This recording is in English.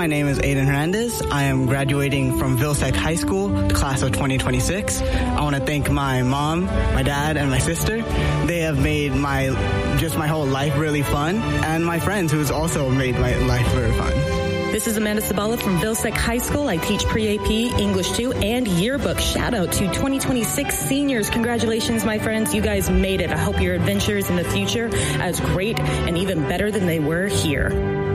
name is Aiden Hernandez. I am graduating from Vilsec High School, the class of 2026. I want to thank my mom, my dad, and my sister. They have made my whole life really fun, and my friends who's also made my life very fun. This is Amanda Sabala from Vilsec High School. I teach pre-AP, English 2, and yearbook. Shout out to 2026 seniors. Congratulations, my friends. You guys made it. I hope your adventures in the future are as great and even better than they were here.